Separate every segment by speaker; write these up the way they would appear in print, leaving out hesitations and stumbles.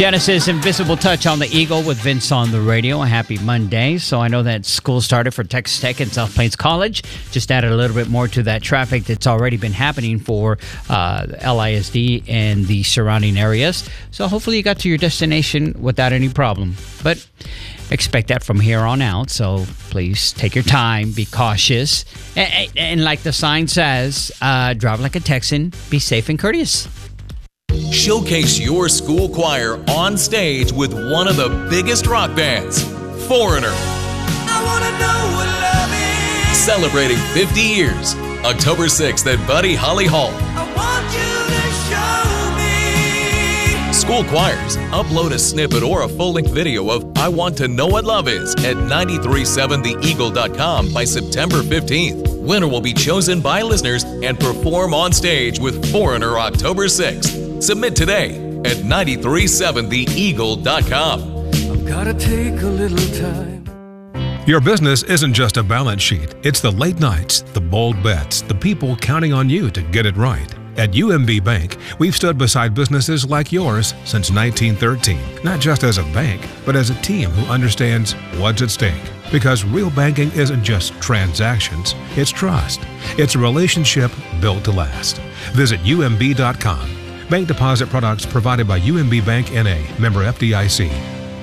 Speaker 1: Genesis Invisible Touch on the Eagle with Vince on the radio. A happy Monday. So I know that school started for Texas Tech and South Plains College. Just added a little bit more to that traffic that's already been happening for LISD and the surrounding areas. So hopefully you got to your destination without any problem. But expect that from here on out. So please take your time, be cautious. And like the sign says, drive like a Texan, be safe and courteous.
Speaker 2: Showcase your school choir on stage with one of the biggest rock bands, Foreigner.
Speaker 3: I wanna know what love is.
Speaker 2: Celebrating 50 years, October 6th at Buddy Holly Hall.
Speaker 3: I want you to show me.
Speaker 2: School choirs, upload a snippet or a full-length video of I Want to Know What Love Is at 937theeagle.com by September 15th. Winner will be chosen by listeners and perform on stage with Foreigner October 6th. Submit today at 937theeagle.com.
Speaker 3: I've gotta take a little time.
Speaker 4: Your business isn't just a balance sheet. It's the late nights, the bold bets, the people counting on you to get it right. At UMB Bank, we've stood beside businesses like yours since 1913, not just as a bank, but as a team who understands what's at stake. Because real banking isn't just transactions, it's trust. It's a relationship built to last. Visit UMB.com. Bank deposit products provided by UMB Bank N.A., member FDIC.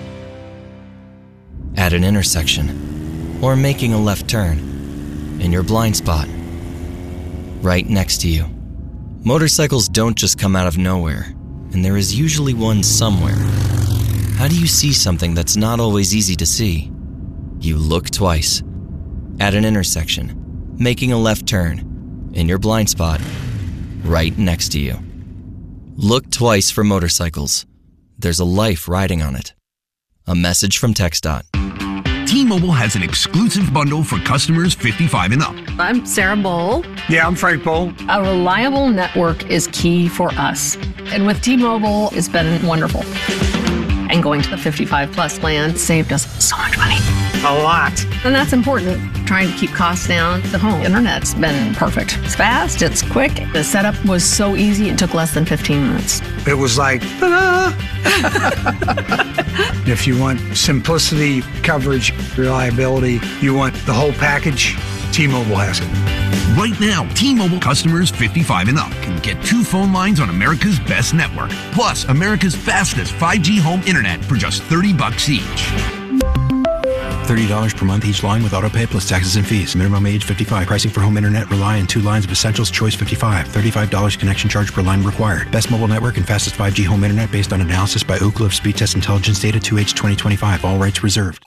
Speaker 5: At an intersection, or making a left turn, in your blind spot, right next to you. Motorcycles don't just come out of nowhere, and there is usually one somewhere. How do you see something that's not always easy to see? You look twice. At an intersection, making a left turn, in your blind spot, right next to you. Look twice for motorcycles. There's a life riding on it. A message from TxDOT.
Speaker 6: T-Mobile has an exclusive bundle for customers 55 and up.
Speaker 7: I'm Sarah Bowl.
Speaker 8: Yeah, I'm Frank Bowl.
Speaker 7: A reliable network is key for us. And with T-Mobile, it's been wonderful. And going to the 55 plus plan saved us so much money.
Speaker 8: A lot.
Speaker 7: And that's important. Trying to keep costs down. The home internet's been perfect. It's fast, it's quick. The setup was so easy, it took less than 15 minutes.
Speaker 8: It was like, ta-da! If you want simplicity, coverage, reliability, you want the whole package, T-Mobile has it.
Speaker 6: Right now, T-Mobile customers 55 and up can get 2 phone lines on America's best network, plus America's fastest 5G home internet for just $30 each.
Speaker 9: $30 per month each line with autopay plus taxes and fees. Minimum age 55. Pricing for home internet rely on 2 lines of Essentials Choice 55. $35 connection charge per line required. Best mobile network and fastest 5G home internet based on analysis by Ookla of Speed Test Intelligence Data 2H 2025. All rights reserved.